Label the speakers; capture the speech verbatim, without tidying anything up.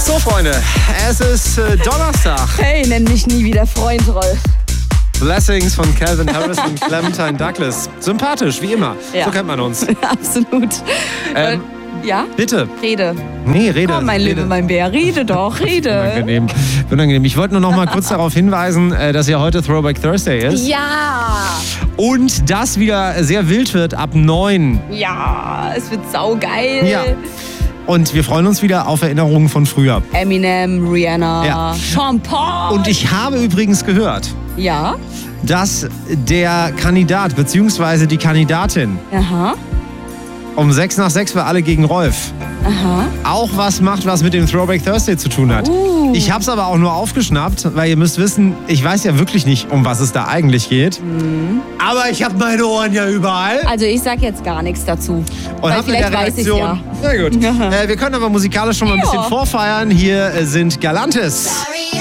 Speaker 1: So, Freunde, es ist äh, Donnerstag.
Speaker 2: Hey, nenn mich nie wieder Freund, Rolf.
Speaker 1: Blessings von Calvin Harris und Clementine Douglas. Sympathisch, wie immer.
Speaker 2: Ja.
Speaker 1: So kennt man uns.
Speaker 2: Absolut.
Speaker 1: Ähm,
Speaker 2: ja?
Speaker 1: Bitte.
Speaker 2: Rede.
Speaker 1: Nee, rede.
Speaker 2: Oh, mein
Speaker 1: rede.
Speaker 2: Löwe, mein Bär, rede doch, rede.
Speaker 1: Unangenehm. Unangenehm. Ich wollte nur noch mal kurz darauf hinweisen, äh, dass ja heute Throwback Thursday ist.
Speaker 2: Ja.
Speaker 1: Und das wieder sehr wild wird ab neun.
Speaker 2: Ja, es wird saugeil.
Speaker 1: Ja. Und wir freuen uns wieder auf Erinnerungen von früher.
Speaker 2: Eminem, Rihanna,
Speaker 1: Ja.
Speaker 2: Sean Paul.
Speaker 1: Und ich habe übrigens gehört,
Speaker 2: Ja?
Speaker 1: dass der Kandidat bzw. die Kandidatin
Speaker 2: Aha.
Speaker 1: um sechs nach sechs für alle gegen Rolf
Speaker 2: Aha.
Speaker 1: auch was macht, was mit dem Throwback Thursday zu tun hat.
Speaker 2: Uh.
Speaker 1: Ich habe es aber auch nur aufgeschnappt, weil ihr müsst wissen, ich weiß ja wirklich nicht, um was es da eigentlich geht.
Speaker 2: Mhm.
Speaker 1: Aber ich habe meine Ohren ja überall.
Speaker 2: Also ich sag jetzt gar nichts dazu.
Speaker 1: Und
Speaker 2: weil
Speaker 1: hab mit
Speaker 2: vielleicht
Speaker 1: der
Speaker 2: weiß ich
Speaker 1: Redaktion.
Speaker 2: ja.
Speaker 1: Sehr gut. äh, wir können aber musikalisch schon mal ein bisschen
Speaker 2: Ja.
Speaker 1: vorfeiern. Hier äh, sind Galantis.